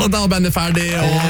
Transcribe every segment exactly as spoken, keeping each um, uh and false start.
Og da er bandet ferdig,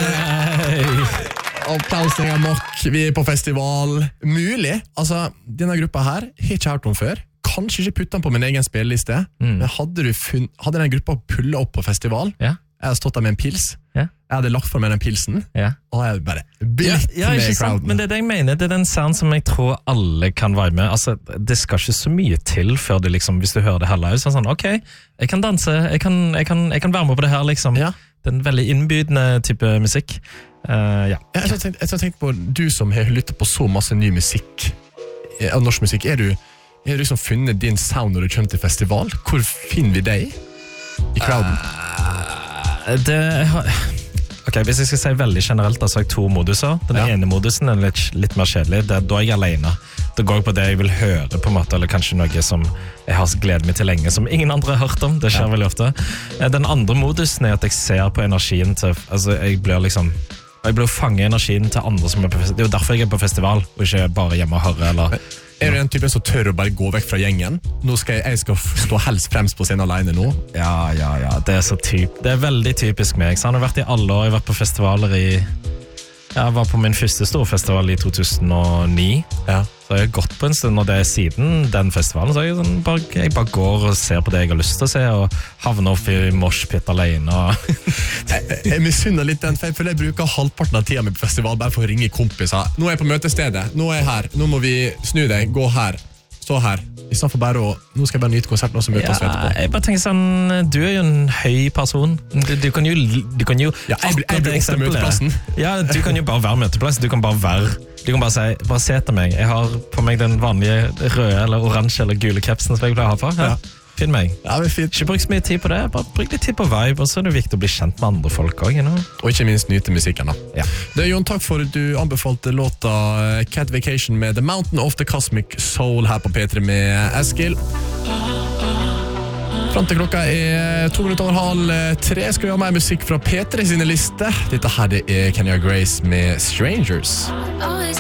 og applausning av nok. Vi er på festival. Mulig, altså, denne gruppa her har ikke hørt om før. Kanskje ikke putte den på min egen spilleliste, mm. men hadde, du funn, hadde denne gruppa pullet opp på festival, ja. jeg hadde stått der med en pils, ja. jeg hadde lagt for meg den pilsen, ja. og jeg hadde bare blitt ja, ja, med i crowden. Sant, men det er det jeg mener, det er den sound som jeg tror alle kan være med. Altså, det skal ikke så mye til før du liksom, hvis du hører det her live, så er det sånn, ok, jeg kan danse, jeg kan, jeg kan, jeg kan være med på det her, liksom. Ja. Det er en veldig innbydende type musikk. Uh, ja. Jeg har tenkt, tenkt på, du som har lyttet på så masse ny musikk, av norsk musikk, er du Har du liksom funnet din sound når du kommer til festival? Hvor finner vi deg i crowden? Uh, det Ok, hvis jeg skal si veldig generelt, da, så har jeg to moduser. Den ja. ene modusen er litt, litt mer kjedelig. Det, da er jeg alene. Da går jeg på det jeg vil høre, på en måte, eller kanskje noe som jeg har gledet meg til lenge, som ingen andre har hørt om. Det skjer ja. veldig ofte. Den andre modusen er at jeg ser på energien til Altså, jeg blir liksom Jeg blir fanget energien til andre som er på festival. Det er jo derfor jeg er på festival, og ikke bare hjemme og høre, eller Er du den typen som tør å bare gå vekk fra gjengen? Nå skal jeg, jeg skal stå helst fremst på scenen alene nå. Ja, ja, ja, det er så typ Det er veldig typisk meg. Så han har vært i alle år, jeg har vært på festivaler i Jeg var på min første storfestival i to tusen og ni. Ja. Så jeg har gått på en stund, og det er siden den festivalen, så jeg, sånn, bare, jeg bare går og ser på det jeg har lyst til å se, og havner opp i moshpit alene. Og jeg, jeg misunner litt den, for jeg føler jeg bruker halvparten av tida mi på festival bare for å ringe kompiser. Nå er jeg på møtestedet, nå er jeg her, nå må vi snu deg, gå her, stå her. I stedet for bare å, nå skal jeg bare nyte konserten og så møte ja, oss etterpå. Jeg bare tenker sånn, du er jo en høy person. Du, du kan jo, du kan jo ja, jeg, jeg blir ofte møteplassen. Ja, du kan jo bare være møteplass. Du kan bare være, du kan bare si, bare se etter meg. Jeg har på meg den vanlige røde eller oransje eller gule kapsen som jeg pleier å ha på. Ja. Finn meg. Ja, det er fint. Ikke bruk så mye tid på det, bare bruk litt tid på vibe, og så er det viktig å bli kjent med andre folk også, you know? Og ikke minst nyte musikken da. Ja. Det er Jon, takk for at du anbefalte låta Cat Vacation med The Mountain of the Cosmic Soul her på P tre med Eskil. Frem til klokka er to minutter over halv tre skal vi ha mer musikk fra P tre sine liste. Dette her det er Kenya Grace med Strangers. Always